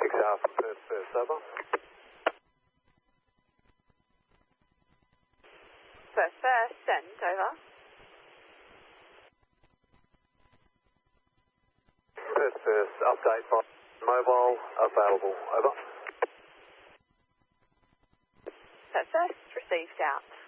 6 Alpha, Perth first, over. First, send, over. Perth first, update by mobile, available, over. First, received out.